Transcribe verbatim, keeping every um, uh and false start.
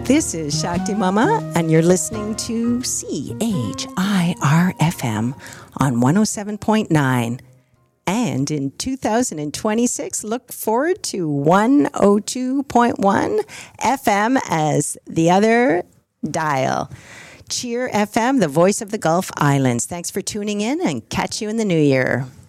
This is Shakti Mama, and you're listening to C H I R F M on one oh seven point nine. And in two thousand twenty-six, look forward to one oh two point one F M as the other dial. Cheer F M, the voice of the Gulf Islands. Thanks for tuning in, and catch you in the new year.